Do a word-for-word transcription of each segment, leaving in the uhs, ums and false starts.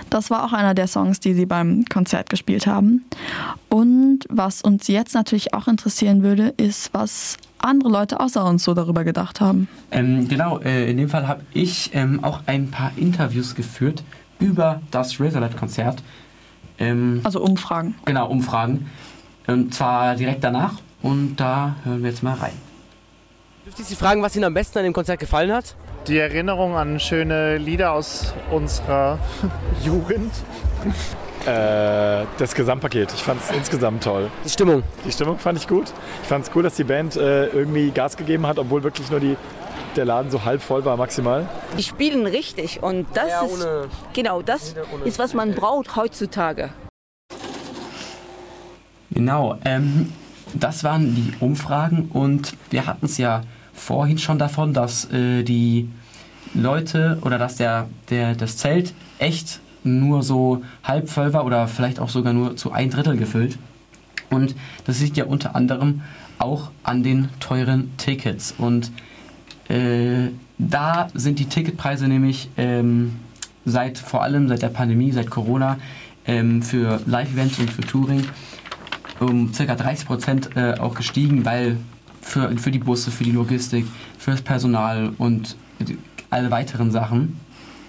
Das war auch einer der Songs, die sie beim Konzert gespielt haben. Und was uns jetzt natürlich auch interessieren würde, ist, was andere Leute außer uns so darüber gedacht haben. Ähm, genau, äh, in dem Fall habe ich ähm, auch ein paar Interviews geführt über das Razorlight-Konzert. Ähm, also Umfragen. Genau, Umfragen. Und zwar direkt danach. Und da hören wir jetzt mal rein. Dürfte ich Sie fragen, was Ihnen am besten an dem Konzert gefallen hat? Die Erinnerung an schöne Lieder aus unserer Jugend. Äh, das Gesamtpaket. Ich fand es insgesamt toll. Die Stimmung? Die Stimmung fand ich gut. Ich fand es cool, dass die Band äh, irgendwie Gas gegeben hat, obwohl wirklich nur die, der Laden so halb voll war maximal. Die spielen richtig und das ja, ist ohne, genau das ohne, ist, was man braucht heutzutage. Genau, ähm, das waren die Umfragen und wir hatten es ja vorhin schon davon, dass äh, die Leute oder dass der, der, das Zelt echt nur so halb voll war oder vielleicht auch sogar nur zu ein Drittel gefüllt. Und das liegt ja unter anderem auch an den teuren Tickets. Und äh, da sind die Ticketpreise nämlich ähm, seit vor allem seit der Pandemie, seit Corona, ähm, für Live-Events und für Touring um ca. dreißig Prozent äh, auch gestiegen, weil für, für die Busse, für die Logistik, fürs Personal und alle weiteren Sachen.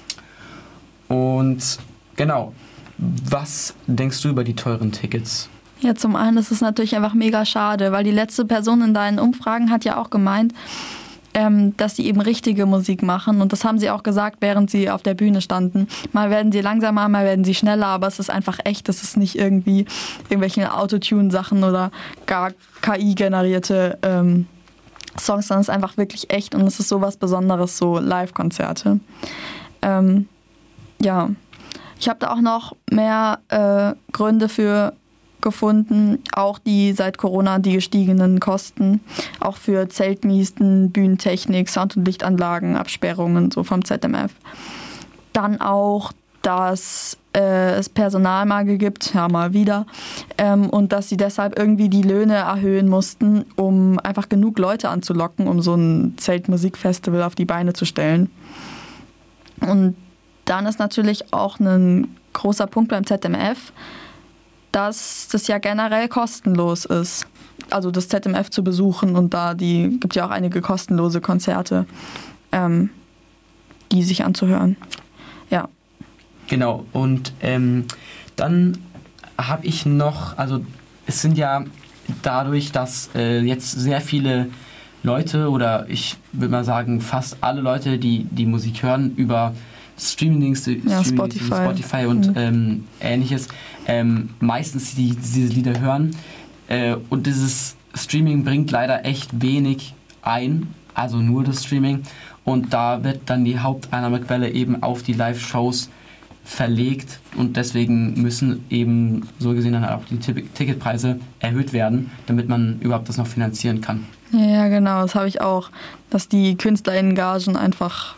Und genau, was denkst du über die teuren Tickets? Ja, zum einen ist es natürlich einfach mega schade, weil die letzte Person in deinen Umfragen hat ja auch gemeint, ähm, dass sie eben richtige Musik machen. Und das haben sie auch gesagt, während sie auf der Bühne standen. Mal werden sie langsamer, mal werden sie schneller, aber es ist einfach echt. Das ist nicht irgendwie irgendwelche Autotune-Sachen oder gar K I-generierte ähm, Songs, sondern es ist einfach wirklich echt. Und es ist sowas Besonderes, so Live-Konzerte. Ähm, ja, ich habe da auch noch mehr äh, Gründe für gefunden, auch die seit Corona die gestiegenen Kosten, auch für Zeltmieten, Bühnentechnik, Sound- und Lichtanlagen, Absperrungen so vom Z M F. Dann auch, dass äh, es Personalmangel gibt, ja mal wieder, ähm, und dass sie deshalb irgendwie die Löhne erhöhen mussten, um einfach genug Leute anzulocken, um so ein Zeltmusikfestival auf die Beine zu stellen. Und dann ist natürlich auch ein großer Punkt beim Z M F, dass das ja generell kostenlos ist. Also das Z M F zu besuchen und da die gibt ja auch einige kostenlose Konzerte, ähm, die sich anzuhören. Ja. Genau, und ähm, dann habe ich noch, also es sind ja dadurch, dass äh, jetzt sehr viele Leute oder ich würde mal sagen fast alle Leute, die die Musik hören, über Streamingdienste, ja, Streaming Spotify. Spotify und mhm. ähm, ähnliches, ähm, meistens die, diese Lieder hören. Äh, und dieses Streaming bringt leider echt wenig ein, also nur das Streaming. Und da wird dann die Haupteinnahmequelle eben auf die Live-Shows verlegt und deswegen müssen eben so gesehen dann auch die Ticketpreise erhöht werden, damit man überhaupt das noch finanzieren kann. Ja, genau, das habe ich auch, dass die KünstlerInnen-Gagen einfach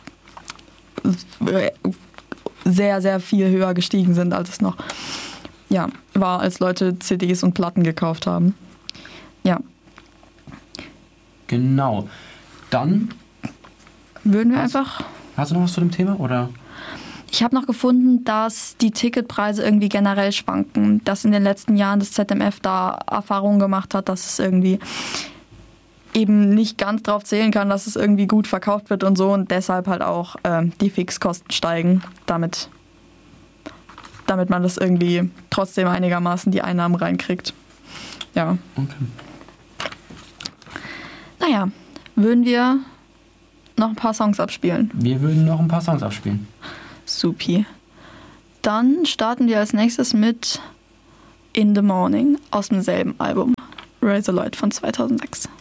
sehr, sehr viel höher gestiegen sind, als es noch ja, war, als Leute C Ds und Platten gekauft haben. Ja. Genau. Dann würden wir hast, einfach... Hast du noch was zu dem Thema, oder? Ich habe noch gefunden, dass die Ticketpreise irgendwie generell schwanken, dass in den letzten Jahren das Z M F da Erfahrungen gemacht hat, dass es irgendwie eben nicht ganz drauf zählen kann, dass es irgendwie gut verkauft wird und so und deshalb halt auch äh, die Fixkosten steigen, damit, damit man das irgendwie trotzdem einigermaßen die Einnahmen reinkriegt. Ja. Okay. Naja, würden wir noch ein paar Songs abspielen? Wir würden noch ein paar Songs abspielen. Supi. Dann starten wir als nächstes mit In the Morning aus demselben Album, Razorlight von zweitausendsechs.